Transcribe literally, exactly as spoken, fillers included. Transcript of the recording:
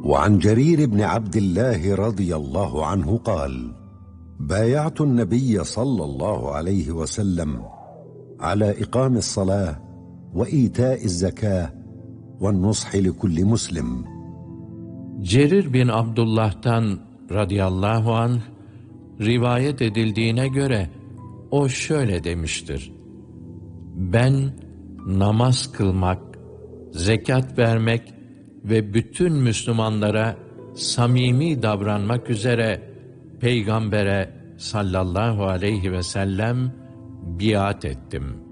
وعن جرير بن عبد الله رضي الله عنه قال: بايعت النبي صلى الله عليه وسلم على إقام الصلاة وإيتاء الزكاة والنصح لكل مسلم. Cerir bin Abdullah'tan radıyallahu anh rivayet edildiğine göre o şöyle demiştir: ben namaz kılmak, zekat vermek ve bütün Müslümanlara samimi davranmak üzere Peygamber'e sallallahu aleyhi ve sellem biat ettim.